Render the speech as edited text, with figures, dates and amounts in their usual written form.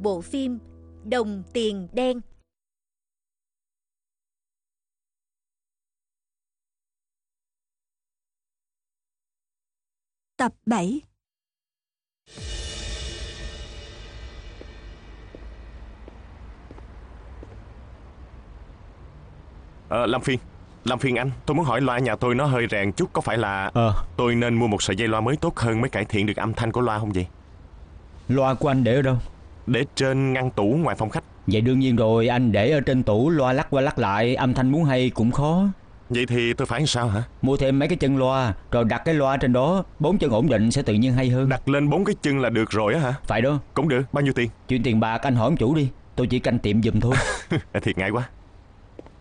bộ phim Đồng Tiền Đen. Tập 7. Làm phiền anh, tôi muốn hỏi loa nhà tôi nó hơi rèn chút, có phải là tôi nên mua một sợi dây loa mới tốt hơn mới cải thiện được âm thanh của loa không vậy? Loa của anh để ở đâu? Để trên ngăn tủ ngoài phòng khách. Vậy đương nhiên rồi, anh để ở trên tủ, loa lắc qua lắc lại, âm thanh muốn hay cũng khó. Vậy thì tôi phải làm sao hả? Mua thêm mấy cái chân loa, rồi đặt cái loa trên đó, 4 chân ổn định sẽ tự nhiên hay hơn. Đặt lên 4 cái chân là được rồi á hả? Phải đó. Cũng được, bao nhiêu tiền? Chuyện tiền bạc anh hỏi ông chủ đi, tôi chỉ canh tiệm giùm thôi. Thiệt ngại quá.